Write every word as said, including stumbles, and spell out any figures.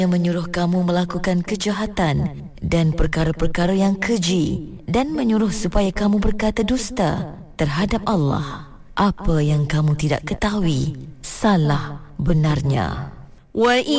yang menyuruh kamu melakukan kejahatan dan perkara-perkara yang keji, dan menyuruh supaya kamu berkata dusta terhadap Allah. Apa yang kamu tidak ketahui, salah benarnya. Wa